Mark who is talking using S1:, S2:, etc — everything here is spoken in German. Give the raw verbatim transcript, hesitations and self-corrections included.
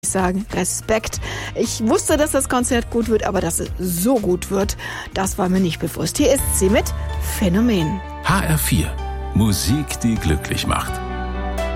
S1: sagen, Respekt. Ich wusste, dass das Konzert gut wird, aber dass es so gut wird, das war mir nicht bewusst. Hier ist sie mit Phänomen.
S2: H R vier. Musik, die glücklich macht.